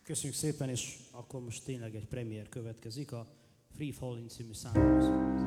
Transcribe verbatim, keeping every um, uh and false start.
Köszönjük szépen, és akkor most tényleg egy premier következik, a Free Falling című számhoz.